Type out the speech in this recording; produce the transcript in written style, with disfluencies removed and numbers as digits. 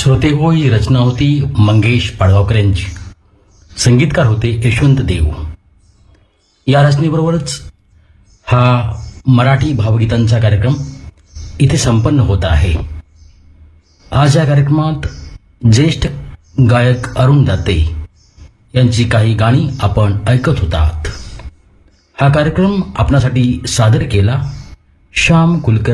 श्रोते हो, ही रचना होती मंगेश पाडगावकर यांची. संगीतकार होते यशवंत देव. या रचनेबरोबरच हा मराठी भावगीतांचा कार्यक्रम इथे संपन्न होत आहे. आज या कार्यक्रमात ज्येष्ठ गायक अरुण दाते यांची काही गाणी आपण ऐकत होतात. हा कार्यक्रम आपणासाठी सादर केला श्याम कुलकर्णी